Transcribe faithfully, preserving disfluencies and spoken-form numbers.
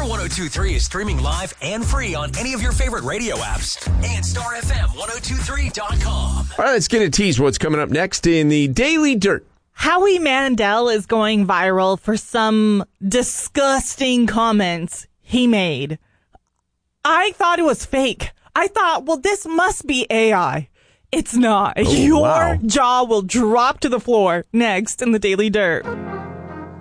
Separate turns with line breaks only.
Star one oh two point three is streaming live and free on any of your favorite radio apps and star f m ten twenty-three dot com.
All right, let's get a tease what's coming up next in the Daily Dirt.
Howie Mandel is going viral for some disgusting comments he made. I thought it was fake. I thought, well, this must be A I. It's not.
Oh,
Your
wow.
jaw will drop to the floor next in the Daily Dirt.